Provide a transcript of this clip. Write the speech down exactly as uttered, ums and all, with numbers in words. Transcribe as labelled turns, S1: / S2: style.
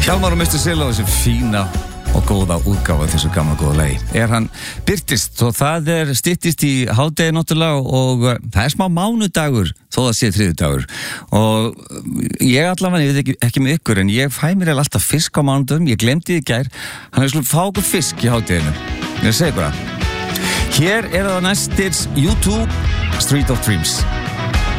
S1: Hjálmar og mister Silla og þessi fína og góða útgáfa þessu gamla góða lagi. Er hann birtist og það er styttist í hádegi náttúrulega og það er smá mánudagur þó það sé þriðjudagur. Og ég allavega, ég veit ekki, ekki með ykkur en ég fæ mér alltaf fisk á mánudagum, ég glemdi því í gær, hann er slúið fá okkur fisk í hádeginu. Ég segi ykkur það. Hér er það næstir YouTube Street of Dreams.